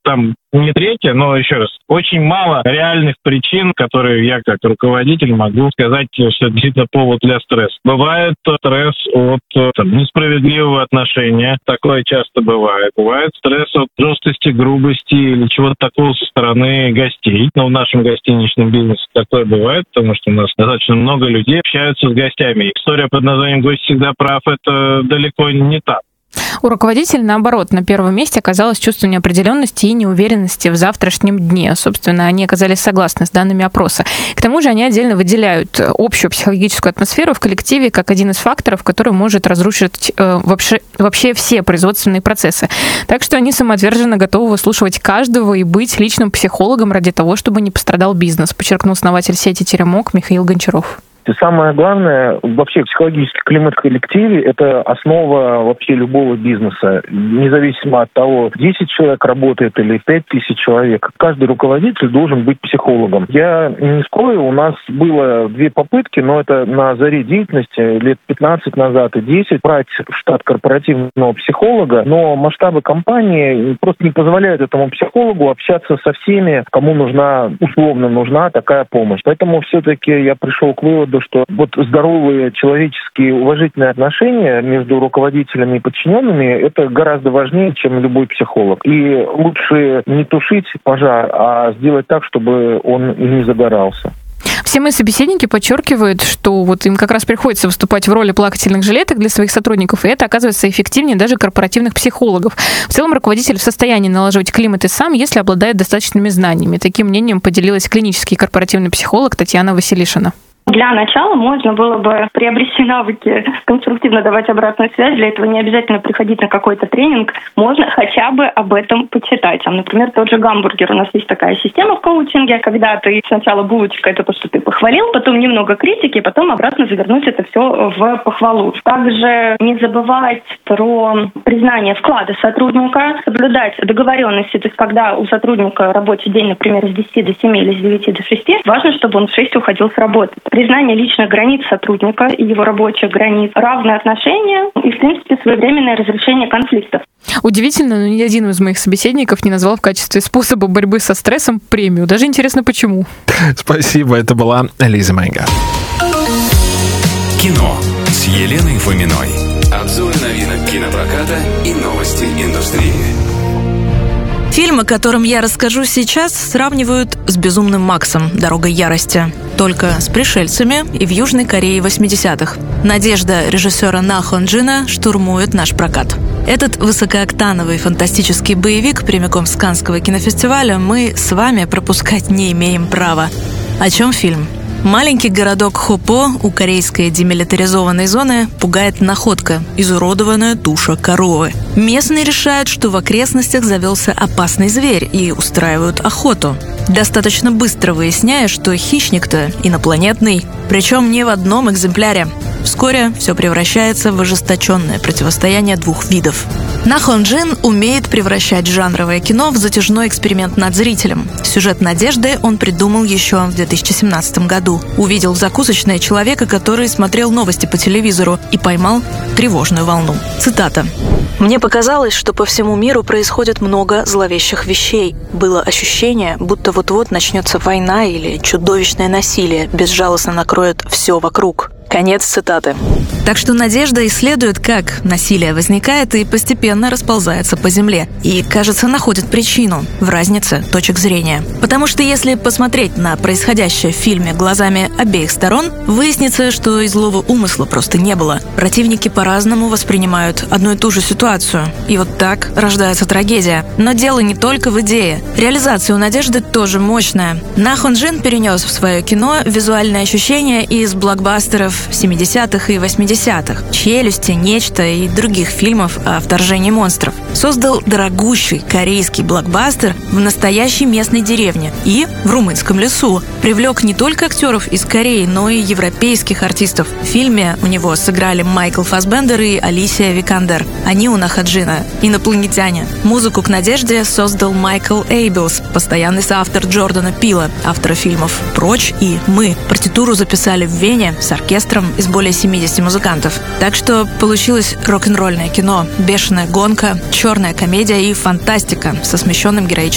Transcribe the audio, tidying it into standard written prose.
там не третья, но еще раз, очень мало реальных причин, которые я как руководитель могу сказать, что это повод для стресса. Бывает стресс от несправедливого отношения, такое часто бывает. Бывает стресс от жесткости, грубости или чего-то такого со стороны гостей. Но в нашем гостиничном бизнесе такое бывает, потому что у нас достаточно много людей общаются с гостями. История под названием «Гость всегда прав» — это далеко не так. У руководителя, наоборот, на первом месте оказалось чувство неопределенности и неуверенности в завтрашнем дне. Собственно, они оказались согласны с данными опроса. К тому же они отдельно выделяют общую психологическую атмосферу в коллективе как один из факторов, который может разрушить вообще все производственные процессы. Так что они самоотверженно готовы выслушивать каждого и быть личным психологом ради того, чтобы не пострадал бизнес, подчеркнул основатель сети «Теремок» Михаил Гончаров. И самое главное, вообще психологический климат в коллективе – это основа вообще любого бизнеса. Независимо от того, 10 человек работает или 5000 человек, каждый руководитель должен быть психологом. Я не скрою, у нас было 2 попытки, но это на заре деятельности, лет 15 назад и 10, брать в штат корпоративного психолога, но масштабы компании просто не позволяют этому психологу общаться со всеми, кому условно нужна такая помощь. Поэтому все-таки я пришел к выводу, что вот здоровые человеческие уважительные отношения между руководителями и подчиненными – это гораздо важнее, чем любой психолог. И лучше не тушить пожар, а сделать так, чтобы он и не загорался. Все мои собеседники подчеркивают, что вот им как раз приходится выступать в роли плакательных жилеток для своих сотрудников, и это оказывается эффективнее даже корпоративных психологов. В целом руководитель в состоянии налаживать климат и сам, если обладает достаточными знаниями. Таким мнением поделилась клинический корпоративный психолог Татьяна Василишина. Для начала можно было бы приобрести навыки, конструктивно давать обратную связь. Для этого не обязательно приходить на какой-то тренинг. Можно хотя бы об этом почитать. Например, тот же гамбургер. У нас есть такая система в коучинге, когда ты сначала булочка — это то, что ты похвалил, потом немного критики, потом обратно завернуть это все в похвалу. Также не забывать про признание вклада сотрудника, соблюдать договоренности. То есть, когда у сотрудника рабочий день, например, с 10 до 7 или с 9 до 6, важно, чтобы он в 6 уходил с работы. Признание личных границ сотрудника и его рабочих границ, равные отношения и, в принципе, своевременное разрешение конфликтов. Удивительно, но ни один из моих собеседников не назвал в качестве способа борьбы со стрессом премию. Даже интересно, почему. Спасибо, это была Лиза Майга. Кино с Еленой Фоминой. Обзор новинок кинопроката и новости индустрии. Фильм, о котором я расскажу сейчас, сравнивают с «Безумным Максом. Дорогой ярости». Только с пришельцами и в Южной Корее 80-х. Надежда режиссера На Хон Джина штурмует наш прокат. Этот высокооктановый фантастический боевик прямиком с Каннского кинофестиваля мы с вами пропускать не имеем права. О чем фильм? Маленький городок Хопо у корейской демилитаризованной зоны пугает находка – изуродованная туша коровы. Местные решают, что в окрестностях завелся опасный зверь и устраивают охоту. Достаточно быстро выясняя, что хищник-то инопланетный, причем не в одном экземпляре. Вскоре все превращается в ожесточенное противостояние двух видов. На Хон Джин умеет превращать жанровое кино в затяжной эксперимент над зрителем. Сюжет «Надежды» он придумал еще в 2017 году. Увидел в закусочной человека, который смотрел новости по телевизору и поймал тревожную волну. Цитата. «Мне показалось, что по всему миру происходит много зловещих вещей. Было ощущение, будто вот-вот начнется война или чудовищное насилие безжалостно накроет все вокруг». Конец цитаты. Так что Надежда исследует, как насилие возникает и постепенно расползается по земле. И, кажется, находит причину в разнице точек зрения. Потому что если посмотреть на происходящее в фильме глазами обеих сторон, выяснится, что и злого умысла просто не было. Противники по-разному воспринимают одну и ту же ситуацию. И вот так рождается трагедия. Но дело не только в идее. Реализация у Надежды тоже мощная. На Хон Джин перенес в свое кино визуальные ощущения из блокбастеров 70-х и 80-х, «Челюсти», «Нечто» и других фильмов о вторжении монстров. Создал дорогущий корейский блокбастер в настоящей местной деревне и в румынском лесу. Привлек не только актеров из Кореи, но и европейских артистов. В фильме у него сыграли Майкл Фассбендер и Алисия Викандер. Они у На Хон Джина инопланетяне. Музыку к «Надежде» создал Майкл Эйблс, постоянный соавтор Джордана Пила, автора фильмов «Прочь» и «Мы». Партитуру записали в Вене с оркестром из более 70 музыкантов. Так что получилось рок-н-ролльное кино, бешеная гонка, черная комедия и фантастика со смещенным героическим